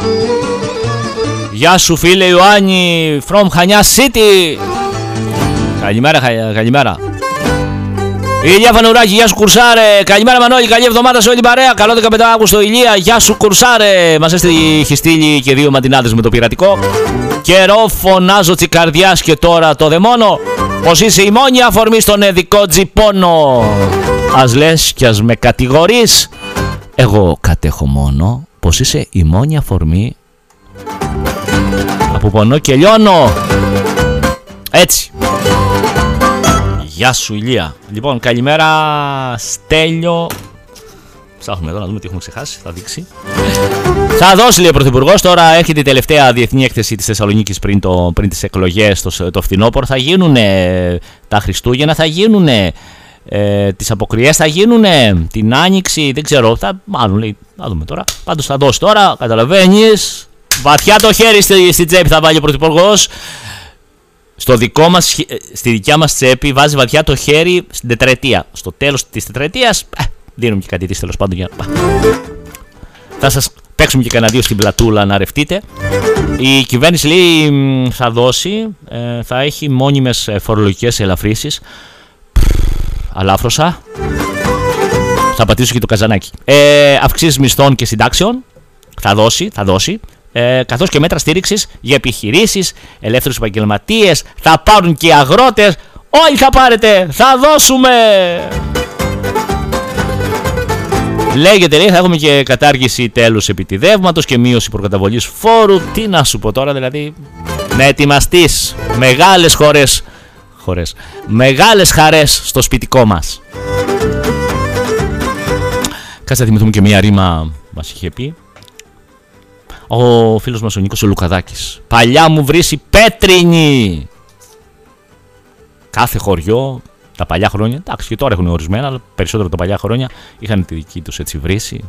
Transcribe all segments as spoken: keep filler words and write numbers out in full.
Γεια σου φίλε Ιωάννη from Χανιά City. Καλημέρα, καλημέρα. Ηλία Φανουράκη, γεια σου Κουρσάρε. Καλημέρα Μανώλη, καλή εβδομάδα σε όλη την παρέα. Καλό δεκαπέντε Αύγουστο Ηλία, γεια σου Κουρσάρε. Μας έχει στείλει και δύο ματινάδες με το πειρατικό. Καιρό φωνάζω τσικαρδιάς και τώρα το δαιμόνο. Πως είσαι η μόνη αφορμή στον εδικό τζιπόνο. Ας λες κι ας με κατηγορείς, εγώ κατέχω μόνο πως είσαι η μόνη αφορμή από πονώ και λιώνω. Έτσι. Γεια σου Ηλία. Λοιπόν, καλημέρα Στέλιο. Ψάχνουμε εδώ να δούμε τι έχουμε ξεχάσει. Θα δείξει. Θα δώσει, λέει ο Πρωθυπουργός. Τώρα έρχεται η τελευταία διεθνή έκθεση της Θεσσαλονίκης πριν, το, πριν τις εκλογές το, το φθινόπωρο. Θα γίνουνε τα Χριστούγεννα, θα γίνουνε ε, τις αποκριές, θα γίνουνε την Άνοιξη. Δεν ξέρω, θα, μάλλον λέει, θα δούμε τώρα. Πάντως θα δώσει τώρα, καταλαβαίνεις. Βαθιά το χέρι στη, στη τσέπη θα βάλει ο Πρωθυπουργός. Στο δικό μας, στη δικιά μας τσέπη βάζει βαθιά το χέρι στην τετραετία. Στο τέλος της τετραετίας ε, δίνουμε και κάτι της τέλος πάντων για να... Θα σας παίξουμε και κανένα δύο στην πλατούλα να ρευτείτε. Η κυβέρνηση λέει θα δώσει, ε, θα έχει μόνιμες φορολογικές ελαφρύσεις. Αλάφρωσα. Θα πατήσω και το καζανάκι. Ε, αυξήσεις μισθών και συντάξεων. Θα δώσει, θα δώσει. Ε, καθώς και μέτρα στήριξης για επιχειρήσεις, ελεύθερους επαγγελματίες, θα πάρουν και οι αγρότες. Όλοι θα πάρετε, θα δώσουμε. Λέγεται, λέει, θα έχουμε και κατάργηση τέλους επιτιδεύματος και μείωση προκαταβολής φόρου. Τι να σου πω τώρα, δηλαδή, να ετοιμαστείς μεγάλες χώρες, χώρες, μεγάλες χαρές στο σπιτικό μας. Κάτσε να θυμηθούμε και μια ρήμα μας είχε πει ο φίλος μας ο Νίκος ο Λουκαδάκης. Παλιά μου βρύση πέτρινη. Κάθε χωριό τα παλιά χρόνια, εντάξει και τώρα έχουν ορισμένα, αλλά περισσότερο τα παλιά χρόνια είχαν τη δική τους έτσι βρύση.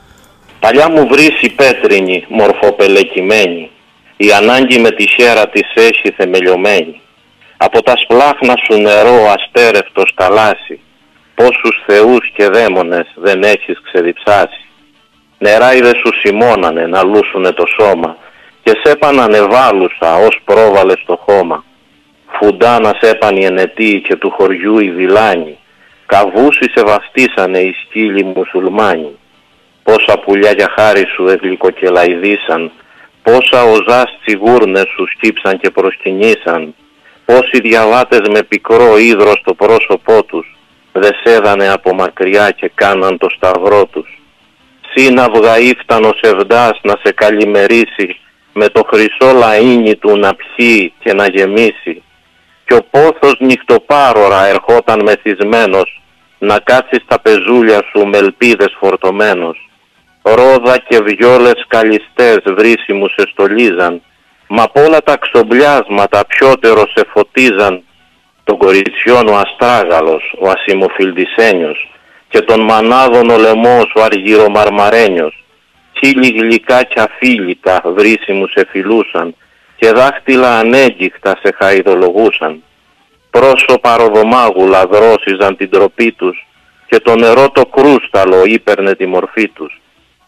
Παλιά μου βρύση πέτρινη, μορφοπελεκυμένη, η ανάγκη με τη χέρα της έχει θεμελιωμένη. Από τα σπλάχνα σου νερό αστέρευτο σκαλάσει, πόσους θεούς και δαίμονες δεν έχεις ξεδιψάσει. Νεράιδες σου σημώνανε να λούσουνε το σώμα και σέπανανε βάλουσα ως πρόβαλε στο χώμα. Φουντάνα σέπανε η ενετή και του χωριού η βιλάνη, καβούσι σε βαστίσανε οι σκύλοι μουσουλμάνοι. Πόσα πουλιά για χάρη σου εγλυκοκελαϊδίσαν, πόσα οζάς τσιγούρνες σου σκύψαν και προσκυνήσαν, πόσοι διαβάτες με πικρό ύδρο στο πρόσωπό τους δε σέδανε από μακριά και κάναν το σταυρό τους. Σύναυγα ήφτανο σεβδάς να σε καλημερίσει, με το χρυσό λαΐνι του να πιει και να γεμίσει. Κι ο πόθος νυχτοπάρωρα ερχόταν μεθυσμένος, να κάτσει στα πεζούλια σου με ελπίδες φορτωμένος. Ρόδα και βιόλες καλιστές βρύσιμου σε στολίζαν, μα απ' όλα τα ξομπλιάσματα πιότερο σε φωτίζαν. Τον κοριτσιόν ο αστράγαλος, ο ασημοφιλτισένιος, και τον μανάδων ο λαιμός ο αργυρομαρμαρένιος. Χείλη γλυκά κι αφίλητα βρύσιμου σε φιλούσαν και δάχτυλα ανέγκυχτα σε χαϊδολογούσαν. Πρόσωπα ροδομάγουλα δρόσιζαν την τροπή τους και το νερό το κρούσταλο ύπερνε τη μορφή τους.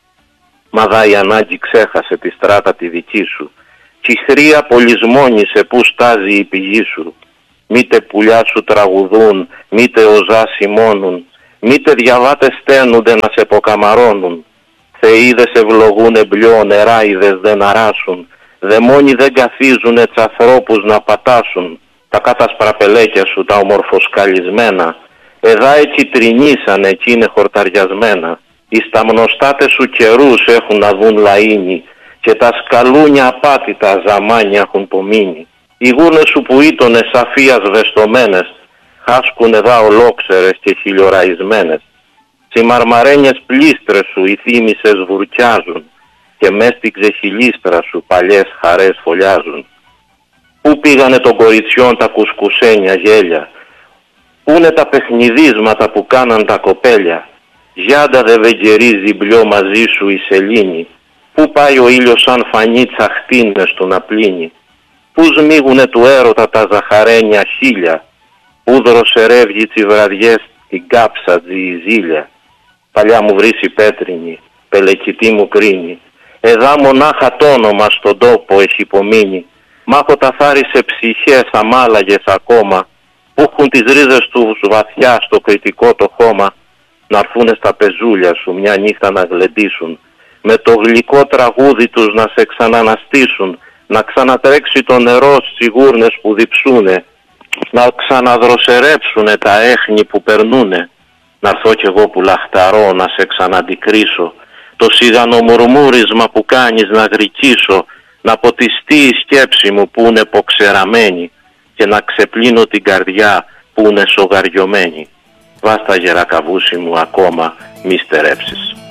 Μα δα η ανάγκη ξέχασε τη στράτα τη δική σου κι η χρία πολυσμόνισε που στάζει η πηγή σου. Μήτε πουλιά σου τραγουδούν, μήτε οζά σημώνουν, μήτε διαβάτες στένονται να σε ποκαμαρώνουν. Θεΐδες ευλογούν εμπλιό, νεράιδες δεν αράσουν, δαιμόνοι δεν καθίζουν έτσι ανθρώπους να πατάσουν. Τα κατασπραπελέκια σου τα ομορφοσκαλισμένα, εδά εκεί τρινήσαν, εκεί είναι χορταριασμένα. Οι σταμνοστάτες σου καιρούς έχουν να δουν λαΐνι και τα σκαλούνια απάτητα ζαμάνια έχουν πομείνει. Οι γούνες σου που ήτονες σαφίας βεστομένες, χάσκουν εδά ολόξερες και χιλιοραϊσμένες. Σι μαρμαρένιες πλήστρες σου οι θύμησες βουρκιάζουν και μες στην ξεχυλίστρα σου παλιές χαρές φωλιάζουν. Πού πήγανε των κοριτσιών τα κουσκουσένια γέλια, πούνε τα παιχνιδίσματα που κάναν τα κοπέλια. Γιάντα δε βεγγερίζει μπλιό μαζί σου η σελήνη, πού πάει ο ήλιος σαν φανή τσαχτίνες του να πλύνει. Πού σμίγουνε του έρωτα τα ζαχαρένια χίλια, πού δροσερεύγει τσι βραδιές την κάψα τζιζίλια. Παλιά μου βρύση πέτρινη, πελεκητή μου κρίνη, Εδά μονάχα το όνομα στον τόπο έχει υπομείνει. Μ' έχω τα θάρη σε ψυχές αμάλαγες ακόμα, που έχουν τις ρίζες τους βαθιά στο κριτικό το χώμα, να έρθουνε στα πεζούλια σου μια νύχτα να γλεντήσουν, με το γλυκό τραγούδι τους να σε ξαναναστήσουν, να ξανατρέξει το νερό στις γούρνες που διψούνε, να ξαναδροσερέψουνε τα έχνη που περνούνε, να έρθω κι εγώ που λαχταρώ να σε ξαναντικρίσω, το σιγανομουρμούρισμα που κάνεις να γρικήσω, να ποτιστεί η σκέψη μου που είναι ποξεραμένη και να ξεπλύνω την καρδιά που είναι σογαριωμένη. Βάστα γερακαβούσι μου ακόμα μη στερέψεις.